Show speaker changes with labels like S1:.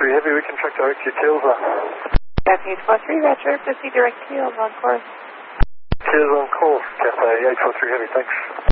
S1: 843 Heavy, we can track direct to tails on.
S2: Cathay 843, Roger, proceed direct tails on course.
S1: Tails on course, Cathay 843 Heavy, thanks.